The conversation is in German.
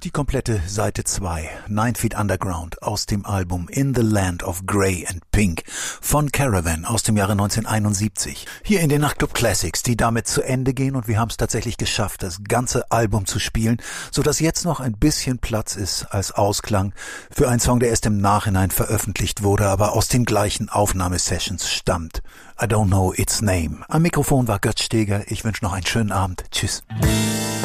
Die komplette Seite 2, 9 Feet Underground, aus dem Album In the Land of Grey and Pink von Caravan aus dem Jahre 1971. Hier in den Nachtclub Classics, die damit zu Ende gehen, und wir haben es tatsächlich geschafft, das ganze Album zu spielen, sodass jetzt noch ein bisschen Platz ist als Ausklang für einen Song, der erst im Nachhinein veröffentlicht wurde, aber aus den gleichen Aufnahmesessions stammt. I don't know its name. Am Mikrofon war Götz Steger. Ich wünsche noch einen schönen Abend. Tschüss.